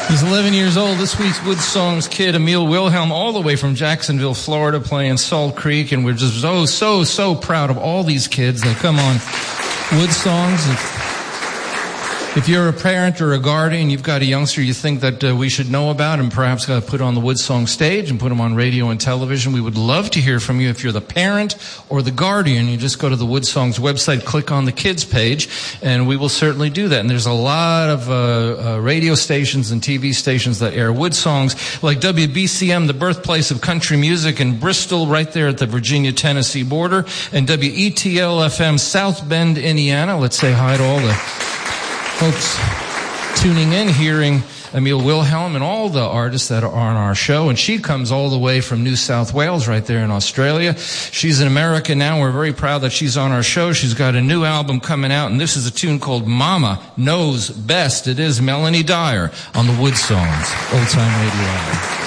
He's 11 years old. This week's Wood Songs kid, Emil Wilhelm, all the way from Jacksonville, Florida, playing Salt Creek. And we're just so proud of all these kids that come on Wood Songs. If you're a parent or a guardian, you've got a youngster you think that we should know about and perhaps put on the Wood Song stage and put them on radio and television, we would love to hear from you. If you're the parent or the guardian, you just go to the Wood Songs website, click on the kids page, and we will certainly do that. And there's a lot of radio stations and TV stations that air Wood Songs, like WBCM, the birthplace of country music in Bristol, right there at the Virginia-Tennessee border, and WETL-FM, South Bend, Indiana. Let's say hi to all the folks tuning in, hearing Emil Wilhelm and all the artists that are on our show. And she comes all the way from New South Wales, right there in Australia. She's in America now. We're very proud that she's on our show. She's got a new album coming out, and this is a tune called Mama Knows Best. It is Melanie Dyer on the Wood Songs, Old Time Radio Hour.